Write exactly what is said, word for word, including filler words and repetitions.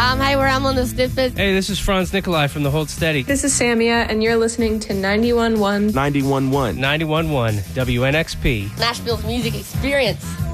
Um, hi, we're Emma and the Snippets. Hey, this is Franz Nikolai from the Hold Steady. This is Samia, and you're listening to ninety-one point one. ninety-one point one. ninety-one point one W N X P. Nashville's music experience.